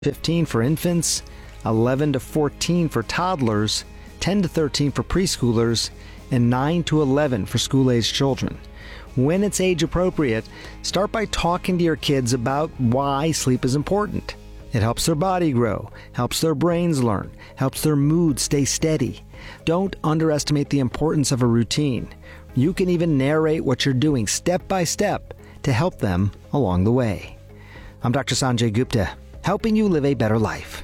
15 for infants, 11 to 14 for toddlers, 10 to 13 for preschoolers, and 9 to 11 for school-aged children. When it's age appropriate, start by talking to your kids about why sleep is important. It helps their body grow, helps their brains learn, helps their mood stay steady. Don't underestimate the importance of a routine. You can even narrate what you're doing step by step to help them along the way. I'm Dr. Sanjay Gupta, helping you live a better life.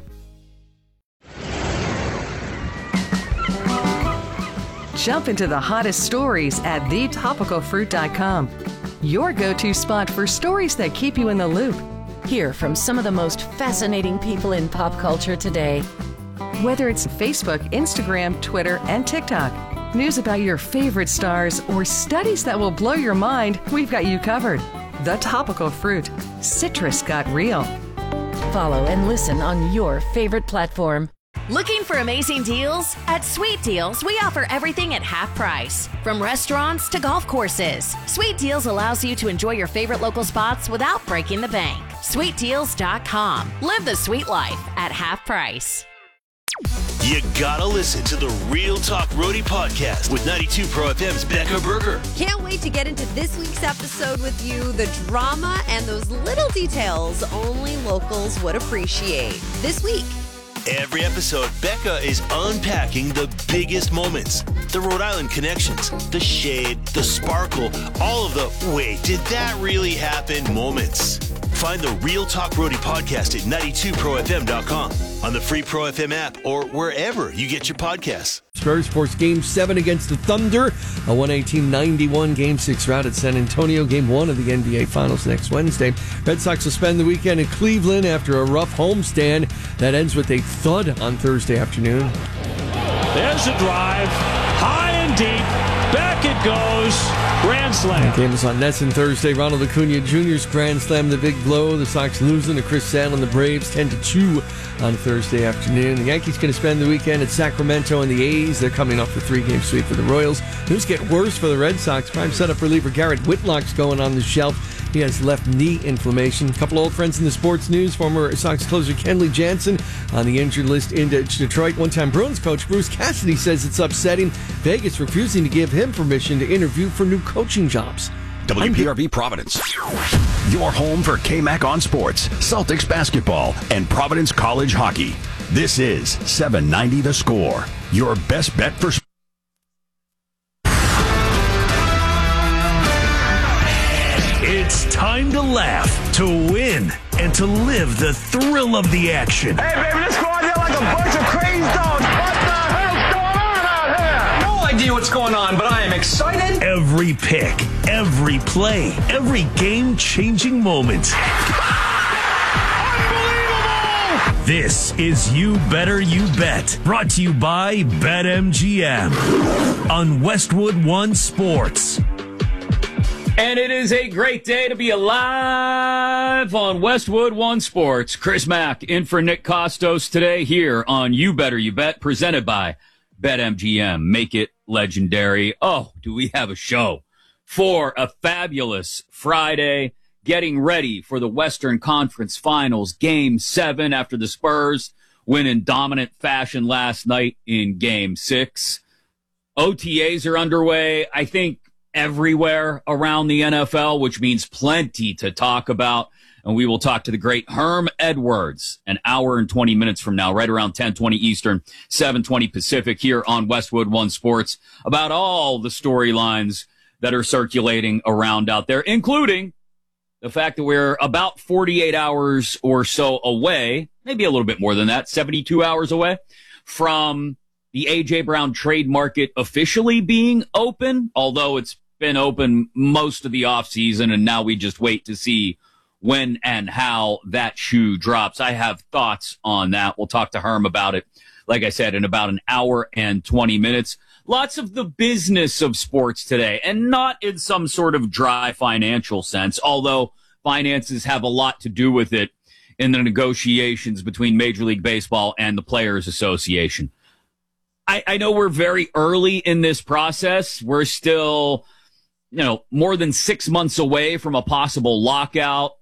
Jump into the hottest stories at thetopicalfruit.com. Your go-to spot for stories that keep you in the loop. Hear from some of the most fascinating people in pop culture today. Whether it's Facebook, Instagram, Twitter, and TikTok, news about your favorite stars, or studies that will blow your mind, we've got you covered. The Topical Fruit. Citrus got real. Follow and listen on your favorite platform. Looking for amazing deals? At Sweet Deals, we offer everything at half price. From restaurants to golf courses, Sweet Deals allows you to enjoy your favorite local spots without breaking the bank. SweetDeals.com. Live the sweet life at half price. You gotta listen to the Real Talk Roadie podcast with 92 Pro FM's Becca Berger. Can't wait to get into this week's episode with you. The drama and those little details only locals would appreciate. This week, every episode, Becca is unpacking the biggest moments, the Rhode Island connections, the shade, the sparkle, all of the wait, did that really happen moments. Find the Real Talk Roadie podcast at 92profm.com, on the free Pro FM app, or wherever you get your podcasts. Spurs force Game 7 against the Thunder, a 118-91 Game 6 rout at San Antonio. Game 1 of the NBA Finals next Wednesday. Red Sox will spend the weekend in Cleveland after a rough homestand that ends with a thud on Thursday afternoon. There's a drive, high and deep, back it goes, grand slam. The game is on Nesson Thursday. Ronald Acuna Jr.'s grand slam, the big blow. The Sox losing to Chris Sale and the Braves 10-2 on Thursday afternoon. The Yankees going to spend the weekend at Sacramento, and the A's, they're coming off the 3-game sweep for the Royals. News get worse for the Red Sox. Prime setup reliever Garrett Whitlock's going on the shelf. He has left knee inflammation. A couple old friends in the sports news. Former Sox closer Kenley Jansen on the injured list in Detroit. One-time Bruins coach Bruce Cassidy says it's upsetting Vegas refusing to give him permission to interview for new coaching jobs. WPRV Providence. Your home for KMAC on sports, Celtics basketball, and Providence College hockey. This is 790 The Score. Your best bet for sports. It's time to laugh, to win, and to live the thrill of the action. Hey, baby, let's go out there like a bunch of crazy dogs. What the hell's going on out here? No idea what's going on, but I am excited. Every pick, every play, every game-changing moment. Unbelievable! This is You Better You Bet, brought to you by BetMGM on Westwood One Sports. And it is a great day to be alive on Westwood One Sports. Chris Mack in for Nick Costos today here on You Better You Bet, presented by BetMGM. Make it legendary. Oh, do we have a show for a fabulous Friday, getting ready for the Western Conference Finals, Game 7 after the Spurs win in dominant fashion last night in Game 6. OTAs are underway, I think, everywhere around the NFL, which means plenty to talk about. And we will talk to the great Herm Edwards an hour and 20 minutes from now, right around 10:20 Eastern, 7:20 Pacific, here on Westwood One Sports, about all the storylines that are circulating around out there, including the fact that we're about 48 hours or so away, maybe a little bit more than that, 72 hours away from the A.J. Brown trade market officially being open, although it's been open most of the offseason, and now we just wait to see when and how that shoe drops. I have thoughts on that. We'll talk to Herm about it, like I said, in about an hour and 20 minutes. Lots of the business of sports today, and not in some sort of dry financial sense, although finances have a lot to do with it in the negotiations between Major League Baseball and the Players Association. I know we're very early in this process. We're still, more than 6 months away from a possible lockout.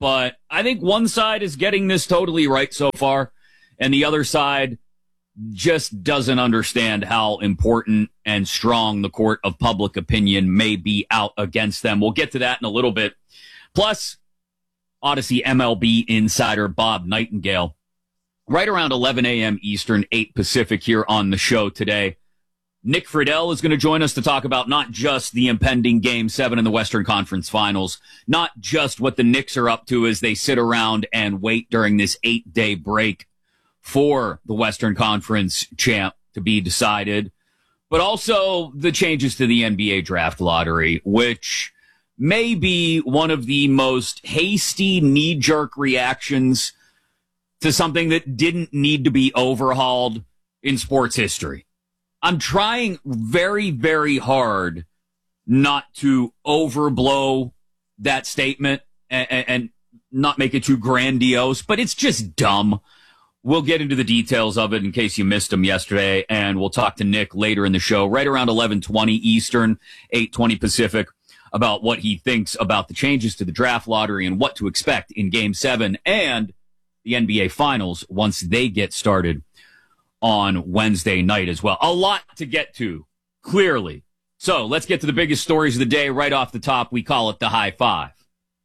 but I think one side is getting this totally right so far, and the other side just doesn't understand how important and strong the court of public opinion may be out against them. We'll get to that in a little bit. Plus, Odyssey MLB insider Bob Nightingale, right around 11 a.m. Eastern, 8 Pacific here on the show today. Nick Friedel is going to join us to talk about not just the impending Game 7 in the Western Conference Finals, not just what the Knicks are up to as they sit around and wait during this 8-day break for the Western Conference champ to be decided, but also the changes to the NBA draft lottery, which may be one of the most hasty, knee-jerk reactions to something that didn't need to be overhauled in sports history. I'm trying very, very hard not to overblow that statement and not make it too grandiose, but it's just dumb. We'll get into the details of it in case you missed them yesterday, and we'll talk to Nick later in the show, right around 11:20 Eastern, 8:20 Pacific, about what he thinks about the changes to the draft lottery and what to expect in Game 7 and the NBA Finals once they get started on Wednesday night as well. A lot to get to, clearly. So let's get to the biggest stories of the day right off the top. We call it the High Five.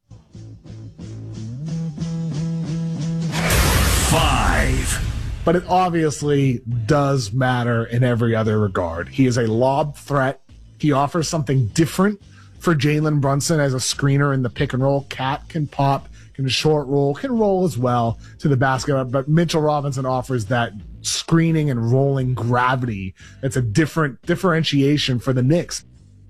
5. But it obviously does matter in every other regard. He is a lob threat. He offers something different for Jalen Brunson as a screener in the pick and roll. Cat can pop, can short roll, can roll as well to the basket. But Mitchell Robinson offers that screening and rolling gravity. It's a different differentiation for the Knicks.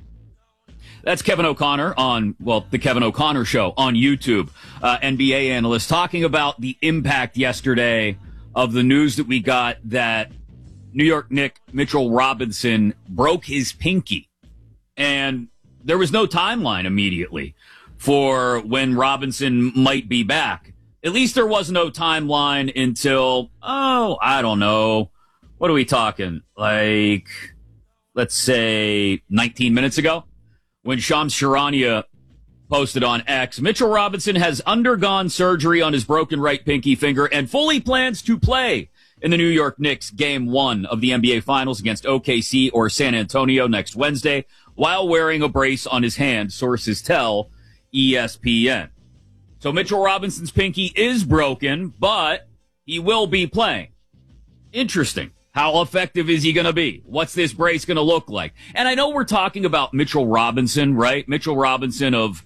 That's Kevin O'Connor on, the Kevin O'Connor Show on YouTube, NBA analyst, talking about the impact yesterday of the news that we got that New York Knick Mitchell Robinson broke his pinky. And there was no timeline immediately for when Robinson might be back. At least there was no timeline until, I don't know. What are we talking? Like, let's say 19 minutes ago? When Shams Charania posted on X, Mitchell Robinson has undergone surgery on his broken right pinky finger and fully plans to play in the New York Knicks Game 1 of the NBA Finals against OKC or San Antonio next Wednesday while wearing a brace on his hand, sources tell ESPN. So Mitchell Robinson's pinky is broken, but he will be playing. Interesting. How effective is he going to be? What's this brace going to look like? And I know we're talking about Mitchell Robinson, right? Mitchell Robinson of,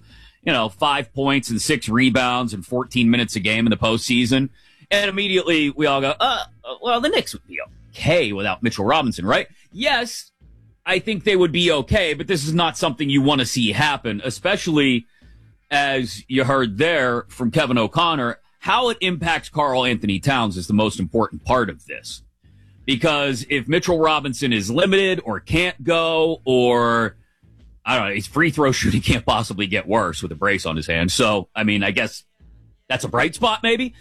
5 points and 6 rebounds and 14 minutes a game in the postseason. And immediately we all go, the Knicks would be okay without Mitchell Robinson, right? Yes, I think they would be okay, but this is not something you want to see happen, especially as you heard there from Kevin O'Connor. How it impacts Karl Anthony Towns is the most important part of this. Because if Mitchell Robinson is limited or can't go, or, I don't know, his free throw shooting can't possibly get worse with a brace on his hand. So, I guess that's a bright spot maybe.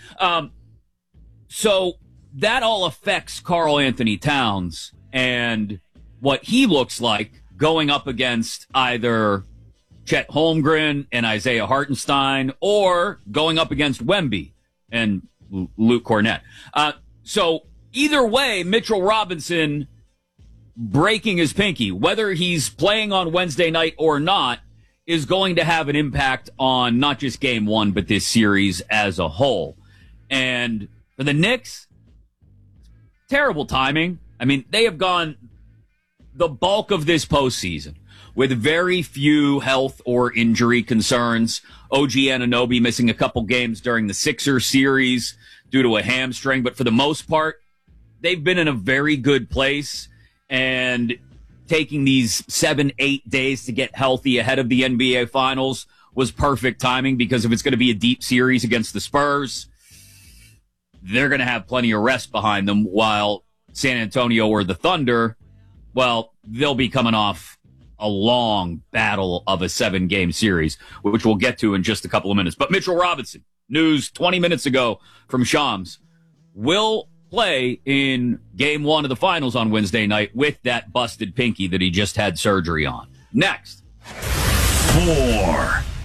So that all affects Karl Anthony Towns and what he looks like going up against either Chet Holmgren and Isaiah Hartenstein or going up against Wemby and Luke Cornett. So either way, Mitchell Robinson breaking his pinky, whether he's playing on Wednesday night or not, is going to have an impact on not just Game 1, but this series as a whole. And for the Knicks, terrible timing. They have gone the bulk of this postseason with very few health or injury concerns. OG Anunoby missing a couple games during the Sixers series due to a hamstring, but for the most part, they've been in a very good place, and taking these 7-8 days to get healthy ahead of the NBA Finals was perfect timing, because if it's going to be a deep series against the Spurs, they're going to have plenty of rest behind them, while San Antonio or the Thunder, they'll be coming off a long battle of a 7-game series, which we'll get to in just a couple of minutes. But Mitchell Robinson, news 20 minutes ago from Shams, will play in Game 1 of the Finals on Wednesday night with that busted pinky that he just had surgery on. Next. 4.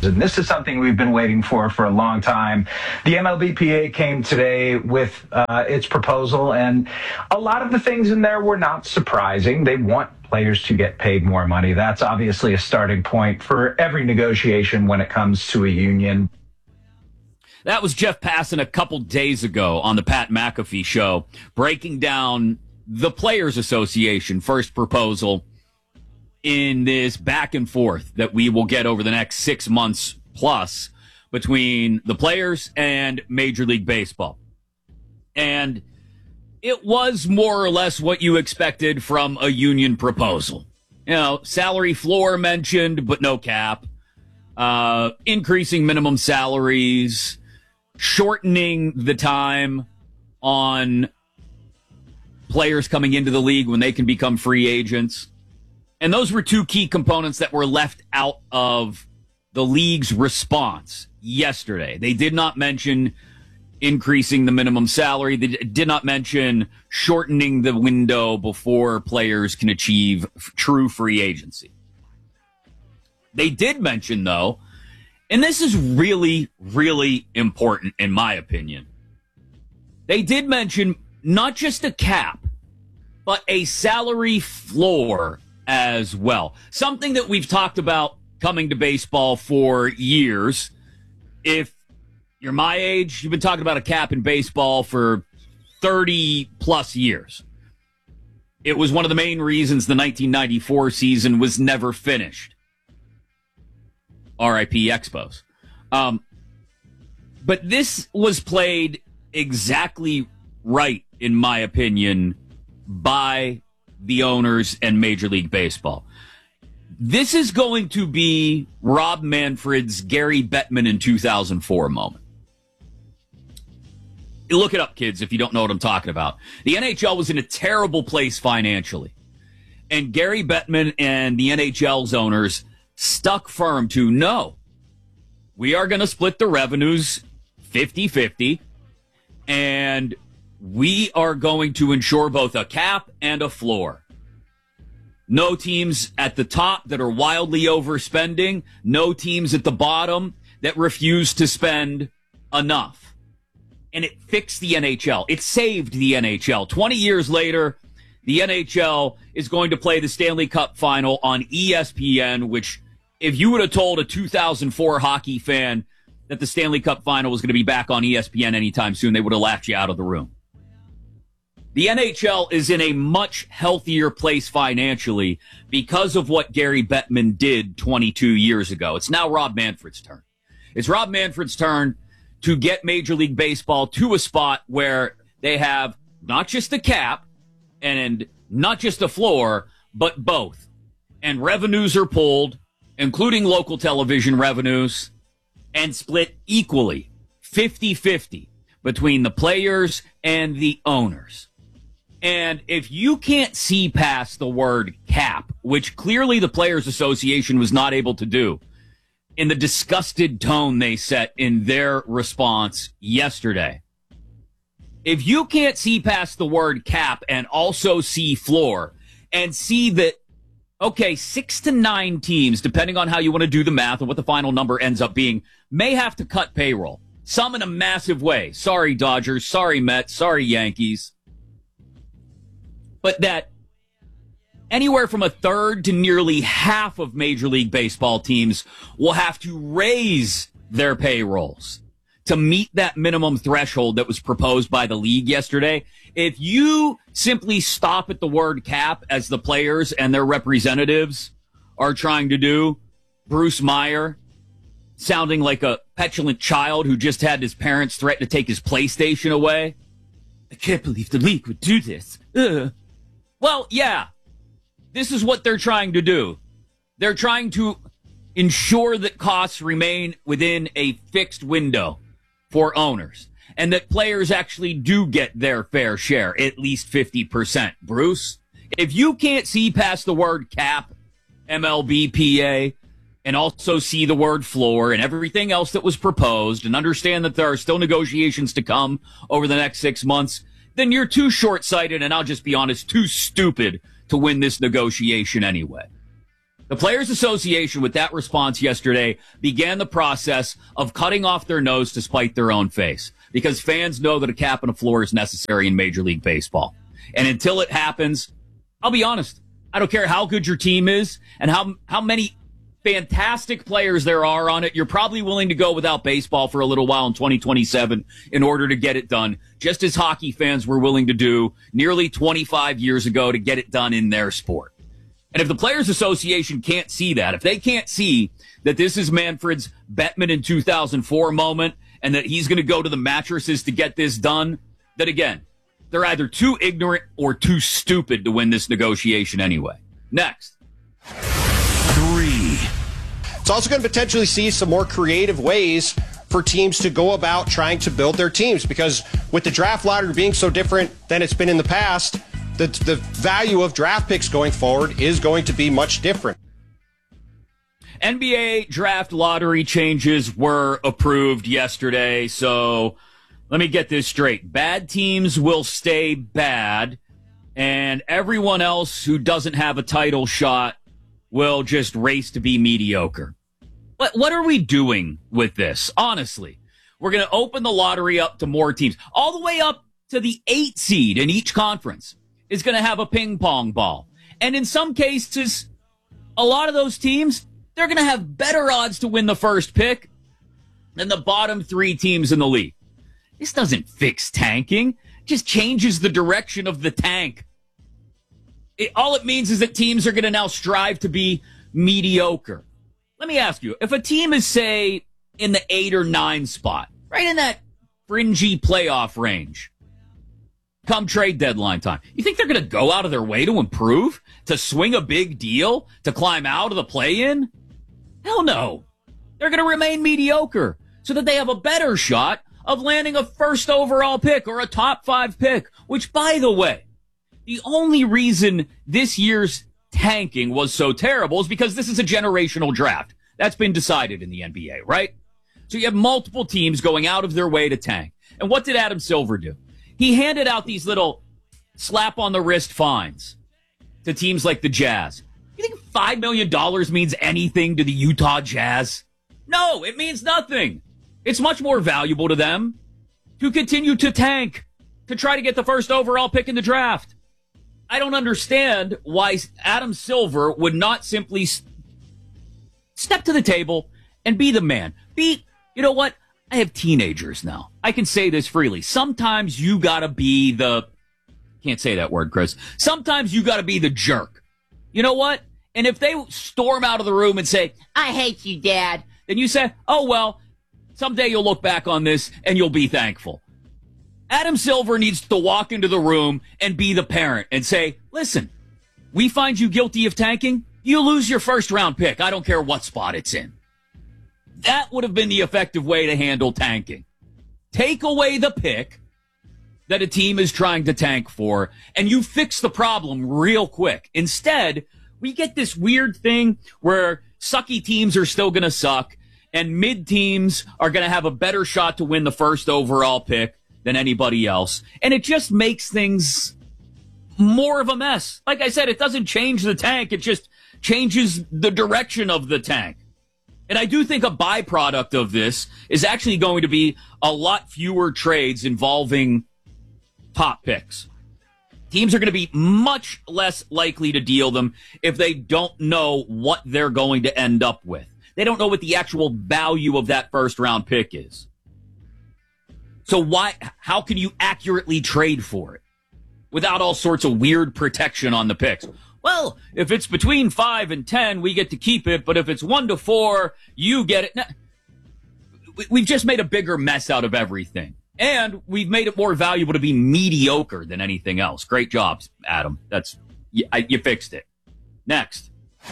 And this is something we've been waiting for a long time. The MLBPA came today with its proposal, and a lot of the things in there were not surprising. They want players to get paid more money. That's obviously a starting point for every negotiation when it comes to a union. That was Jeff Passan a couple days ago on the Pat McAfee show, breaking down the Players Association first proposal in this back and forth that we will get over the next 6 months plus between the players and Major League Baseball. And it was more or less what you expected from a union proposal. You know, salary floor mentioned, but no cap. Increasing minimum salaries, shortening the time on players coming into the league when they can become free agents. And those were two key components that were left out of the league's response yesterday. They did not mention increasing the minimum salary. They did not mention shortening the window before players can achieve true free agency. They did mention, though, and this is really, really important in my opinion, they did mention not just a cap, but a salary floor as well. Something that we've talked about coming to baseball for years. If you're my age, you've been talking about a cap in baseball for 30 plus years. It was one of the main reasons the 1994 season was never finished. R.I.P. Expos. But this was played exactly right, in my opinion, by the owners and Major League Baseball. This is going to be Rob Manfred's Gary Bettman in 2004 moment. Look it up, kids, if you don't know what I'm talking about. The NHL was in a terrible place financially. And Gary Bettman and the NHL's owners stuck firm to, no, we are going to split the revenues 50-50, and we are going to ensure both a cap and a floor. No teams at the top that are wildly overspending, no teams at the bottom that refuse to spend enough. And it fixed the NHL. It saved the NHL. 20 years later, the NHL is going to play the Stanley Cup final on ESPN, which, if you would have told a 2004 hockey fan that the Stanley Cup final was going to be back on ESPN anytime soon, they would have laughed you out of the room. The NHL is in a much healthier place financially because of what Gary Bettman did 22 years ago. It's now Rob Manfred's turn. It's Rob Manfred's turn to get Major League Baseball to a spot where they have not just a cap and not just a floor, but both. And revenues are pulled, including local television revenues, and split equally, 50-50, between the players and the owners. And if you can't see past the word cap, which clearly the Players Association was not able to do, in the disgusted tone they set in their response yesterday, if you can't see past the word cap and also see floor and see that, okay, 6 to 9 teams, depending on how you want to do the math and what the final number ends up being, may have to cut payroll. Some in a massive way. Sorry, Dodgers. Sorry, Mets. Sorry, Yankees. But that anywhere from a third to nearly half of Major League Baseball teams will have to raise their payrolls to meet that minimum threshold that was proposed by the league yesterday. If you simply stop at the word cap, as the players and their representatives are trying to do, Bruce Meyer sounding like a petulant child who just had his parents threaten to take his PlayStation away. I can't believe the league would do this. Well, yeah, this is what they're trying to do. They're trying to ensure that costs remain within a fixed window for owners and that players actually do get their fair share, at least 50%. Bruce, if you can't see past the word cap, MLBPA, and also see the word floor and everything else that was proposed and understand that there are still negotiations to come over the next 6 months, then you're too short-sighted and, I'll just be honest, too stupid to win this negotiation anyway. The Players Association, with that response yesterday, began the process of cutting off their nose to spite their own face, because fans know that a cap and a floor is necessary in Major League Baseball. And until it happens, I'll be honest, I don't care how good your team is and how many fantastic players there are on it. You're probably willing to go without baseball for a little while in 2027 in order to get it done, just as hockey fans were willing to do nearly 25 years ago to get it done in their sport. And if the Players Association can't see that, if they can't see that this is Manfred's Bettman in 2004 moment and that he's going to go to the mattresses to get this done, then again, they're either too ignorant or too stupid to win this negotiation anyway. Next. 3. It's also going to potentially see some more creative ways for teams to go about trying to build their teams, because with the draft lottery being so different than it's been in the past, the value of draft picks going forward is going to be much different. NBA draft lottery changes were approved yesterday, so let me get this straight. Bad teams will stay bad, and everyone else who doesn't have a title shot will just race to be mediocre. What are we doing with this? Honestly, we're going to open the lottery up to more teams, all the way up to the 8 seed in each conference is going to have a ping pong ball. And in some cases, a lot of those teams, they're going to have better odds to win the first pick than the bottom 3 teams in the league. This doesn't fix tanking. It just changes the direction of the tank. All it means is that teams are going to now strive to be mediocre. Let me ask you, if a team is, say, in the 8 or 9 spot, right in that fringy playoff range, come trade deadline time, you think they're going to go out of their way to improve, to swing a big deal, to climb out of the play-in? Hell no. They're going to remain mediocre so that they have a better shot of landing a first overall pick or a top 5 pick, which, by the way, the only reason this year's tanking was so terrible is because this is a generational draft. That's been decided in the NBA, right? So you have multiple teams going out of their way to tank. And what did Adam Silver do? He handed out these little slap on the wrist fines to teams like the Jazz. You think $5 million means anything to the Utah Jazz? No, it means nothing. It's much more valuable to them to continue to tank, to try to get the first overall pick in the draft. I don't understand why Adam Silver would not simply step to the table and be the man. You know what? I have teenagers now. I can say this freely. Sometimes you gotta be can't say that word, Chris. Sometimes you gotta be the jerk. You know what? And if they storm out of the room and say, I hate you, Dad, then you say, oh, well, someday you'll look back on this and you'll be thankful. Adam Silver needs to walk into the room and be the parent and say, listen, we find you guilty of tanking, you lose your first round pick. I don't care what spot it's in. That would have been the effective way to handle tanking. Take away the pick that a team is trying to tank for, and you fix the problem real quick. Instead, we get this weird thing where sucky teams are still going to suck, and mid teams are going to have a better shot to win the first overall pick than anybody else. And it just makes things more of a mess. Like I said, it doesn't change the tank. It just changes the direction of the tank. And I do think a byproduct of this is actually going to be a lot fewer trades involving top picks. Teams are going to be much less likely to deal them if they don't know what they're going to end up with. They don't know what the actual value of that first round pick is. So how can you accurately trade for it without all sorts of weird protection on the picks? Well, if it's between 5 and 10, we get to keep it. But if it's 1 to 4, you get it. We've just made a bigger mess out of everything. And we've made it more valuable to be mediocre than anything else. Great job, Adam. You fixed it. Next.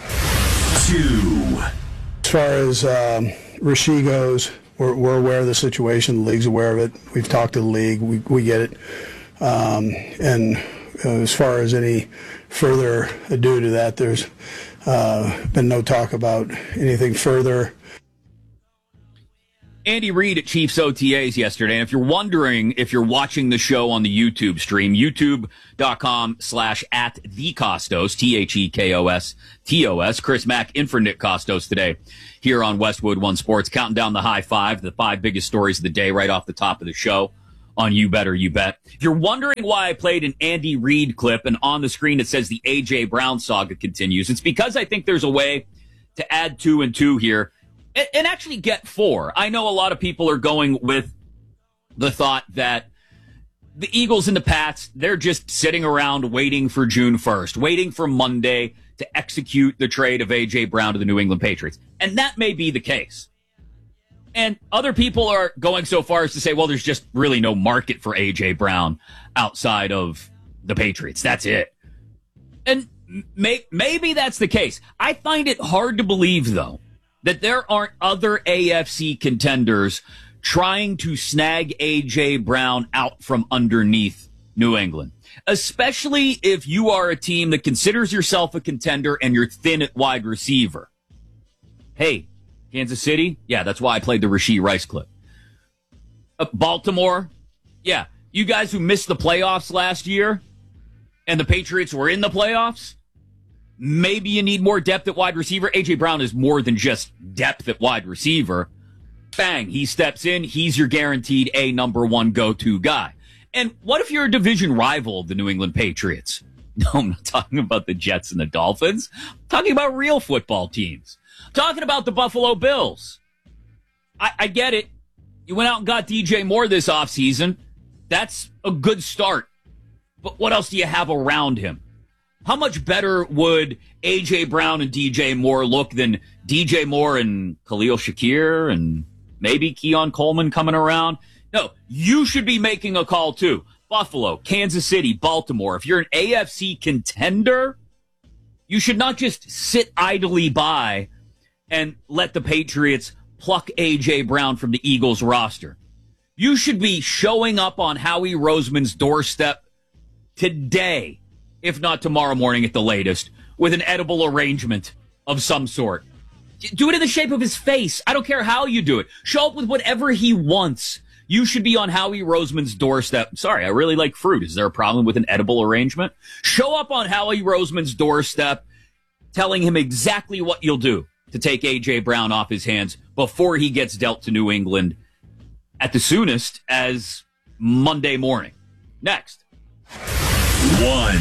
2. As far as Rishi goes, we're aware of the situation. The league's aware of it. We've talked to the league. We get it. And as far as any further ado to that, there's been no talk about anything further. Andy Reid at Chiefs OTAs yesterday. And if you're wondering if you're watching the show on the YouTube stream, youtube.com/@thecostos, THEKOSTOS. Chris Mack in for Nick Costos today here on Westwood One Sports, counting down the high five, the 5 biggest stories of the day right off the top of the show on You Better You Bet. If you're wondering why I played an Andy Reid clip and on the screen it says the A.J. Brown saga continues, it's because I think there's a way to add 2 and 2 here and actually get 4. I know a lot of people are going with the thought that the Eagles and the Pats, they're just sitting around waiting for June 1st, waiting for Monday to execute the trade of A.J. Brown to the New England Patriots. And that may be the case. And other people are going so far as to say, well, there's just really no market for A.J. Brown outside of the Patriots. That's it. And maybe that's the case. I find it hard to believe, though, that there aren't other AFC contenders trying to snag A.J. Brown out from underneath New England, especially if you are a team that considers yourself a contender and you're thin at wide receiver. Hey, Kansas City? Yeah, that's why I played the Rashee Rice clip. Baltimore? Yeah, you guys who missed the playoffs last year and the Patriots were in the playoffs? Maybe you need more depth at wide receiver. A.J. Brown is more than just depth at wide receiver. Bang, he steps in. He's your guaranteed number 1 go-to guy. And what if you're a division rival of the New England Patriots? No, I'm not talking about the Jets and the Dolphins. I'm talking about real football teams. I'm talking about the Buffalo Bills. I get it. You went out and got DJ Moore this offseason. That's a good start. But what else do you have around him? How much better would A.J. Brown and DJ Moore look than DJ Moore and Khalil Shakir and maybe Keon Coleman coming around? No, you should be making a call too. Buffalo, Kansas City, Baltimore. If you're an AFC contender, you should not just sit idly by and let the Patriots pluck A.J. Brown from the Eagles roster. You should be showing up on Howie Roseman's doorstep today, if not tomorrow morning at the latest, with an edible arrangement of some sort. Do it in the shape of his face. I don't care how you do it. Show up with whatever he wants. You should be on Howie Roseman's doorstep. Sorry, I really like fruit. Is there a problem with an edible arrangement? Show up on Howie Roseman's doorstep, telling him exactly what you'll do to take A.J. Brown off his hands before he gets dealt to New England at the soonest as Monday morning. Next. 1.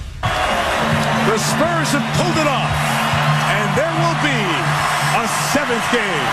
The Spurs have pulled it off, and there will be a 7th game.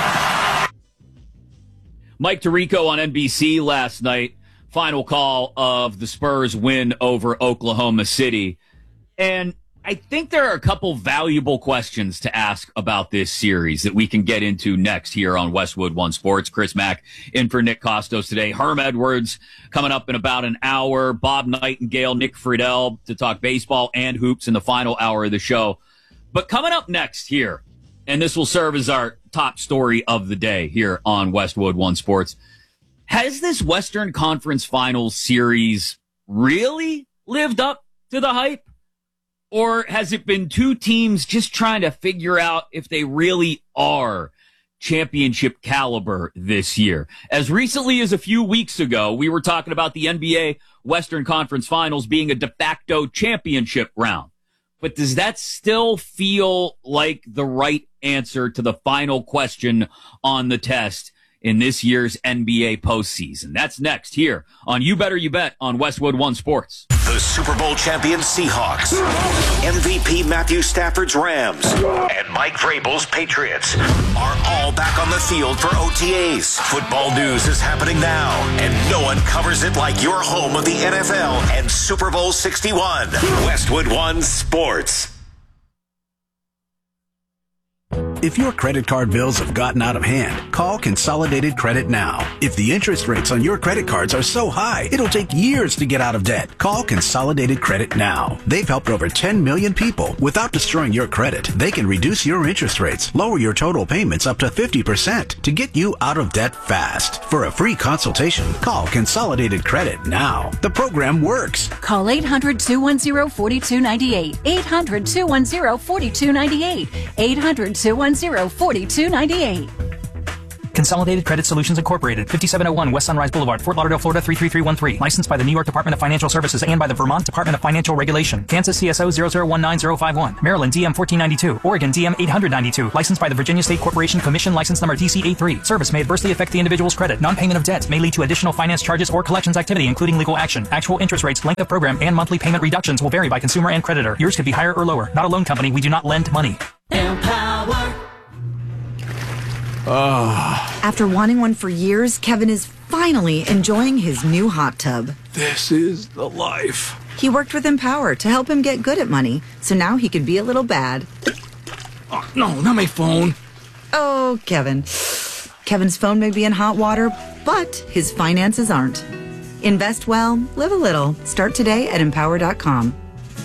Mike Tirico on NBC last night, final call of the Spurs win over Oklahoma City. And I think there are a couple valuable questions to ask about this series that we can get into next here on Westwood One Sports. Chris Mack in for Nick Costos today. Herm Edwards coming up in about an hour. Bob Nightingale, Nick Friedel to talk baseball and hoops in the final hour of the show. But coming up next here, and this will serve as our top story of the day here on Westwood One Sports. Has this Western Conference Finals series really lived up to the hype? Or has it been two teams just trying to figure out if they really are championship caliber this year? As recently as a few weeks ago, we were talking about the NBA Western Conference Finals being a de facto championship round. But does that still feel like the right answer to the final question on the test in this year's NBA postseason? That's next here on You Better You Bet on Westwood One Sports. The Super Bowl champion Seahawks, MVP Matthew Stafford's Rams, and Mike Vrabel's Patriots are all back on the field for OTAs. Football news is happening now, and no one covers it like your home of the NFL and Super Bowl 61. Westwood One Sports. If your credit card bills have gotten out of hand, call Consolidated Credit now. If the interest rates on your credit cards are so high, it'll take years to get out of debt. Call Consolidated Credit now. They've helped over 10 million people without destroying your credit. They can reduce your interest rates, lower your total payments up to 50% to get you out of debt fast. For a free consultation, call Consolidated Credit now. The program works. Call 800-210-4298. 800-210-4298. 800-210-4298. Consolidated Credit Solutions Incorporated, 5701 West Sunrise Boulevard, Fort Lauderdale, Florida 33313. Licensed by the New York Department of Financial Services and by the Vermont Department of Financial Regulation. Kansas CSO 0019051. Maryland DM 1492. Oregon DM 892. Licensed by the Virginia State Corporation Commission, license number DC83. Service may adversely affect the individual's credit. Non-payment of debt may lead to additional finance charges or collections activity, including legal action. Actual interest rates, length of program, and monthly payment reductions will vary by consumer and creditor. Yours could be higher or lower. Not a loan company. We do not lend money. Empower. After wanting one for years, Kevin is finally enjoying his new hot tub. This is the life. He worked with Empower to help him get good at money, so now he can be a little bad. Oh, no, not my phone. Oh, Kevin. Kevin's phone may be in hot water, but his finances aren't. Invest well, live a little. Start today at Empower.com.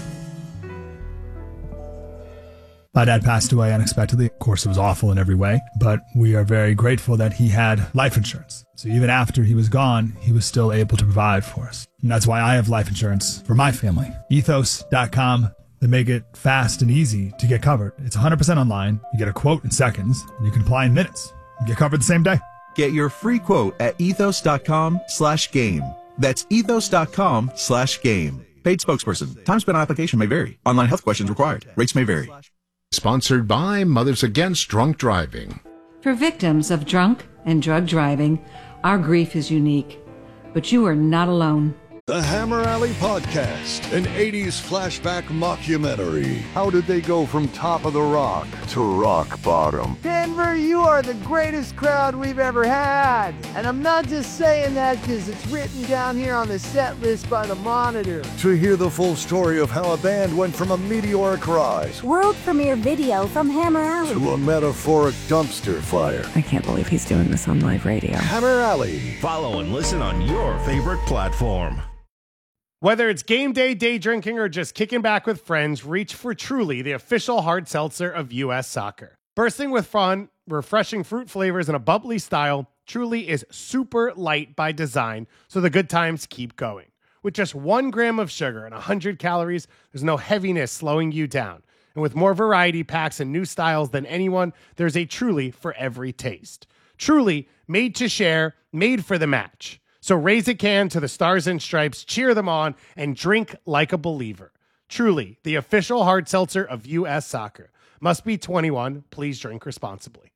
My dad passed away unexpectedly. Of course, it was awful in every way, but we are very grateful that he had life insurance. So even after he was gone, he was still able to provide for us. And that's why I have life insurance for my family. Ethos.com. They make it fast and easy to get covered. It's 100% online. You get a quote in seconds, and you can apply in minutes. You get covered the same day. Get your free quote at ethos.com/game. That's ethos.com/game. Paid spokesperson. Time spent on application may vary. Online health questions required. Rates may vary. Sponsored by Mothers Against Drunk Driving. For victims of drunk and drug driving, our grief is unique, but you are not alone. The Hammer Alley Podcast, an 80s flashback mockumentary. How did they go from top of the rock to rock bottom? Denver, you are the greatest crowd we've ever had. And I'm not just saying that because it's written down here on the set list by the Monitor. To hear the full story of how a band went from a meteoric rise, world premiere video from Hammer Alley, to a metaphoric dumpster fire. I can't believe he's doing this on live radio. Hammer Alley. Follow and listen on your favorite platform. Whether it's game day, day drinking, or just kicking back with friends, reach for Truly, the official hard seltzer of U.S. Soccer. Bursting with fun, refreshing fruit flavors, and a bubbly style, Truly is super light by design, so the good times keep going. With just 1 gram of sugar and 100 calories, there's no heaviness slowing you down. And with more variety packs and new styles than anyone, there's a Truly for every taste. Truly, made to share, made for the match. So raise a can to the Stars and Stripes, cheer them on, and drink like a believer. Truly, the official hard seltzer of U.S. Soccer. Must be 21. Please drink responsibly.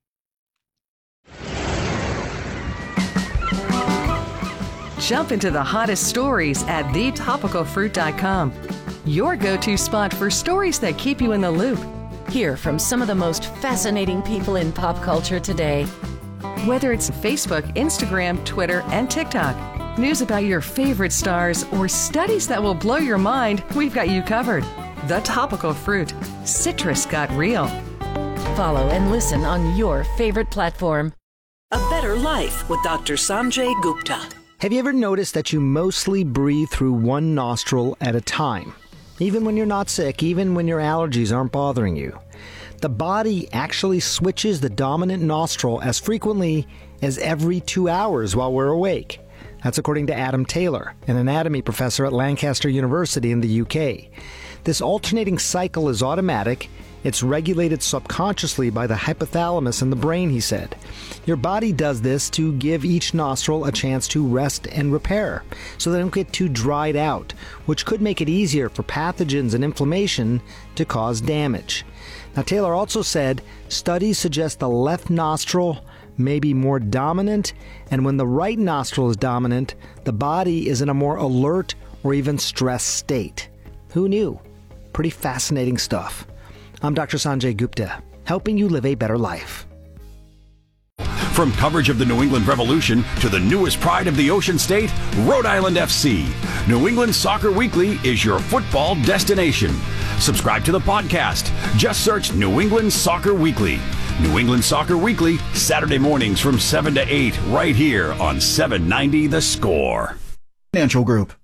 Jump into the hottest stories at thetopicalfruit.com. Your go-to spot for stories that keep you in the loop. Hear from some of the most fascinating people in pop culture today. Whether it's Facebook, Instagram, Twitter, and TikTok, news about your favorite stars, or studies that will blow your mind, we've got you covered. The Topical Fruit. Citrus got real. Follow and listen on your favorite platform. A Better Life with Dr. Sanjay Gupta. Have you ever noticed that you mostly breathe through one nostril at a time? Even when you're not sick, even when your allergies aren't bothering you. The body actually switches the dominant nostril as frequently as every 2 hours while we're awake. That's according to Adam Taylor, an anatomy professor at Lancaster University in the UK. This alternating cycle is automatic. It's regulated subconsciously by the hypothalamus in the brain, he said. Your body does this to give each nostril a chance to rest and repair, so they don't get too dried out, which could make it easier for pathogens and inflammation to cause damage. Now, Taylor also said studies suggest the left nostril may be more dominant, and when the right nostril is dominant, the body is in a more alert or even stressed state. Who knew? Pretty fascinating stuff. I'm Dr. Sanjay Gupta, helping you live a better life. From coverage of the New England Revolution to the newest pride of the Ocean State, Rhode Island FC. New England Soccer Weekly is your football destination. Subscribe to the podcast. Just search New England Soccer Weekly. New England Soccer Weekly, Saturday mornings from 7 to 8, right here on 790 The Score. Financial Group.